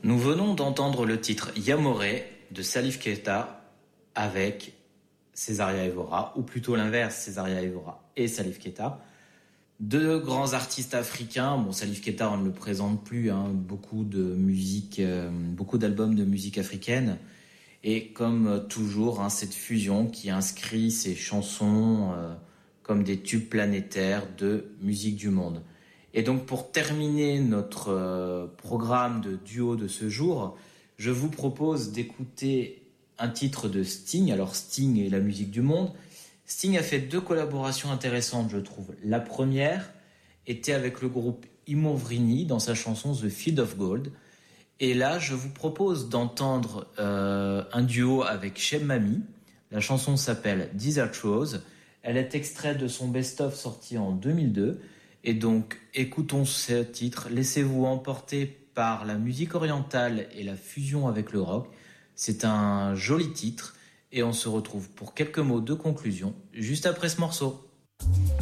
Nous venons d'entendre le titre Yamoré de Salif Keita avec Césaria Evora, ou plutôt l'inverse, Césaria Evora et Salif Keita. Deux grands artistes africains. Bon, Salif Keita, on ne le présente plus, beaucoup de musique, beaucoup d'albums de musique africaine. Et comme toujours, cette fusion qui inscrit ces chansons comme des tubes planétaires de musique du monde. Et donc pour terminer notre programme de duo de ce jour, je vous propose d'écouter un titre de Sting. Alors Sting et la musique du monde. Sting a fait 2 collaborations intéressantes, je trouve. La première était avec le groupe Imouvrini dans sa chanson The Field of Gold. Et là, je vous propose d'entendre un duo avec Cheb Mami. La chanson s'appelle Desert Rose. Elle est extraite de son best-of sorti en 2002. Et donc, écoutons ce titre. Laissez-vous emporter par la musique orientale et la fusion avec le rock. C'est un joli titre. Et on se retrouve pour quelques mots de conclusion juste après ce morceau.